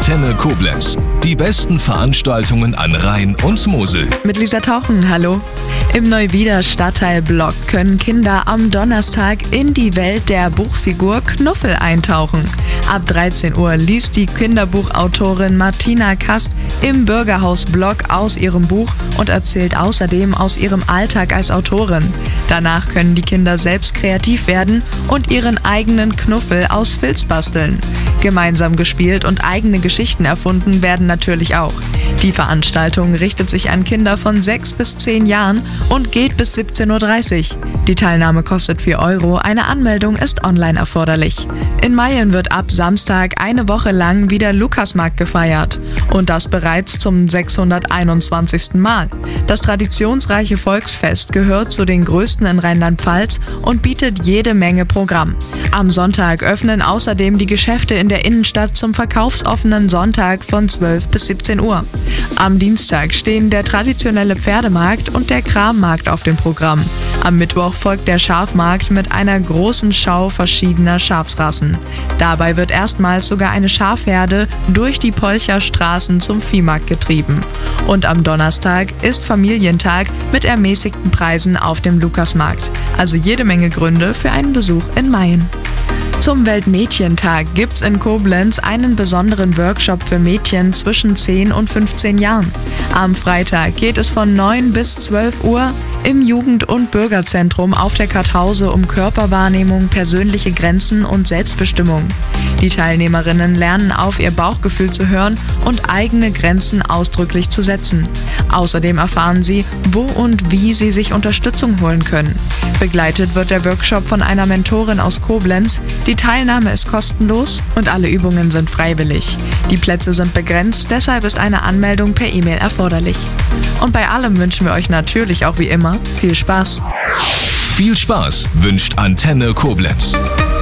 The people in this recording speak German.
Antenne Koblenz. Die besten Veranstaltungen an Rhein und Mosel. Mit Lisa Tauchen, hallo. Im Neuwieder Stadtteilblock können Kinder am Donnerstag in die Welt der Buchfigur Knuffel eintauchen. Ab 13 Uhr liest die Kinderbuchautorin Martina Kast im Bürgerhaus Block aus ihrem Buch und erzählt außerdem aus ihrem Alltag als Autorin. Danach können die Kinder selbst kreativ werden und ihren eigenen Knuffel aus Filz basteln. Gemeinsam gespielt und eigene Geschichten erfunden werden natürlich auch. Die Veranstaltung richtet sich an Kinder von 6 bis 10 Jahren und geht bis 17.30 Uhr. Die Teilnahme kostet 4 €, eine Anmeldung ist online erforderlich. In Mayen wird ab Samstag eine Woche lang wieder Lukasmarkt gefeiert. Und das bereits zum 621. Mal. Das traditionsreiche Volksfest gehört zu den größten in Rheinland-Pfalz und bietet jede Menge Programm. Am Sonntag öffnen außerdem die Geschäfte in der Innenstadt zum verkaufsoffenen Sonntag von 12 bis 17 Uhr. Am Dienstag stehen der traditionelle Pferdemarkt und der Krammarkt auf dem Programm. Am Mittwoch folgt der Schafmarkt mit einer großen Schau verschiedener Schafsrassen. Dabei wird erstmals sogar eine Schafherde durch die Polcher Straßen zum Viehmarkt getrieben. Und am Donnerstag ist Familientag mit ermäßigten Preisen auf dem Lukasmarkt. Also jede Menge Gründe für einen Besuch in Mayen. Zum Weltmädchentag gibt's in Koblenz einen besonderen Workshop für Mädchen zwischen 10 und 15 Jahren. Am Freitag geht es von 9 bis 12 Uhr im Jugend- und Bürgerzentrum auf der Karthause um Körperwahrnehmung, persönliche Grenzen und Selbstbestimmung. Die Teilnehmerinnen lernen auf ihr Bauchgefühl zu hören und eigene Grenzen ausdrücklich zu setzen. Außerdem erfahren sie, wo und wie sie sich Unterstützung holen können. Begleitet wird der Workshop von einer Mentorin aus Koblenz. Die Teilnahme ist kostenlos und alle Übungen sind freiwillig. Die Plätze sind begrenzt, deshalb ist eine Anmeldung per E-Mail erforderlich. Und bei allem wünschen wir euch natürlich auch wie immer viel Spaß. Viel Spaß wünscht Antenne Koblenz.